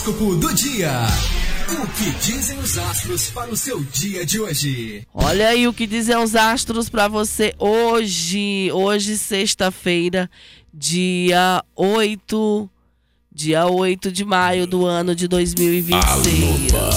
Horóscopo do dia. O que dizem os astros para o seu dia de hoje? Olha aí o que dizem os astros para você hoje. Hoje, sexta-feira, dia 8 de maio do ano de 2026.